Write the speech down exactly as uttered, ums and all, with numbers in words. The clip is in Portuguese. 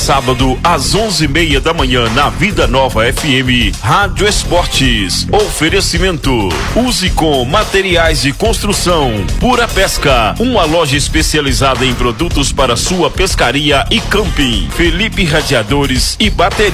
Sábado, às onze e meia da manhã, na Vida Nova F M, Rádio Esportes. Oferecimento: use com materiais de construção, Pura Pesca, uma loja especializada em produtos para sua pescaria e camping. Felipe Radiadores e Bateria.